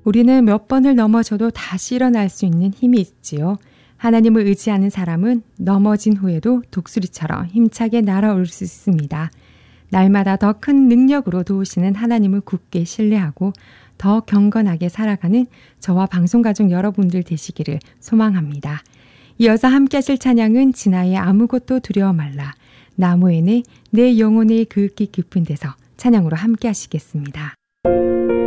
우리는 몇 번을 넘어져도 다시 일어날 수 있는 힘이 있지요. 하나님을 의지하는 사람은 넘어진 후에도 독수리처럼 힘차게 날아올 수 있습니다. 날마다 더 큰 능력으로 도우시는 하나님을 굳게 신뢰하고 더 경건하게 살아가는 저와 방송가족 여러분들 되시기를 소망합니다. 이어서 함께 하실 찬양은 진아의 아무것도 두려워 말라, 나무에네 내 영혼의 그윽기 깊은 데서 찬양으로 함께 하시겠습니다.